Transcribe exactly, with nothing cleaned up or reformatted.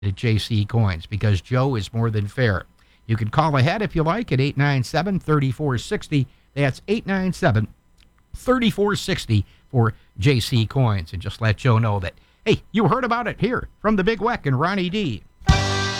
at J C Coins, because Joe is more than fair. You can call ahead if you like at eight nine seven, three four six zero. That's eight nine seven, three four six zero for J C Coins. And just let Joe know that, hey, you heard about it here from the Big Weck and Ronnie D.